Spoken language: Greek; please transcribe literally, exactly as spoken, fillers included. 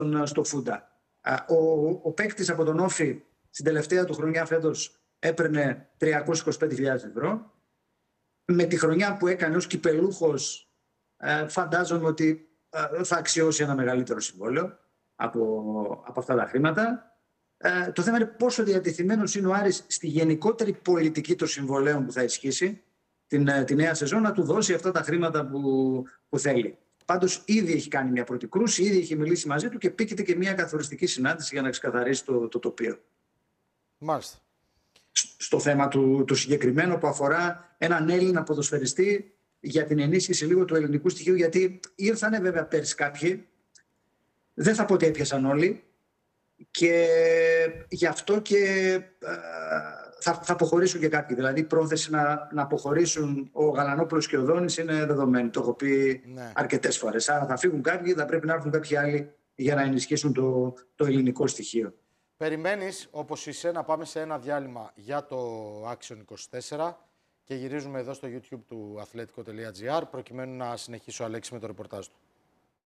στο Φούντα. Ο, ο παίκτης από τον Όφη στην τελευταία του χρονιά φέτος έπαιρνε τριακόσιες είκοσι πέντε χιλιάδες ευρώ. Με τη χρονιά που έκανε ως κυπελούχος, φαντάζομαι ότι θα αξιώσει ένα μεγαλύτερο συμβόλαιο από, από αυτά τα χρήματα. Ε, το θέμα είναι πόσο διατεθειμένος είναι ο Άρης στη γενικότερη πολιτική των συμβολέων που θα ισχύσει την, τη νέα σεζόν να του δώσει αυτά τα χρήματα που, που θέλει. Πάντως ήδη έχει κάνει μια πρώτη κρούση, ήδη έχει μιλήσει μαζί του και πήκεται και μια καθοριστική συνάντηση για να ξεκαθαρίσει το, το τοπίο. Μάλιστα. Στο θέμα του, του συγκεκριμένου που αφορά έναν Έλληνα ποδοσφαιριστή για την ενίσχυση λίγο του ελληνικού στοιχείου, γιατί ήρθανε βέβαια πέρσι κάποιοι, δεν θα πω ότι έπιασαν όλοι, και γι' αυτό και ε, θα, θα αποχωρήσουν και κάποιοι. Δηλαδή η πρόθεση να, να αποχωρήσουν ο Γαλανόπουλος και ο Δόνης είναι δεδομένη. Το έχω πει ναι. αρκετές φορές. Άρα θα φύγουν κάποιοι, θα πρέπει να έρθουν κάποιοι άλλοι για να ενισχύσουν το, το ελληνικό στοιχείο. Περιμένεις, όπως είσαι, να πάμε σε ένα διάλειμμα για το Action είκοσι τέσσερα και γυρίζουμε εδώ στο YouTube του αθλέτικο τελεία τζι άρ προκειμένου να συνεχίσει ο Αλέξης με το ρεπορτάζ του.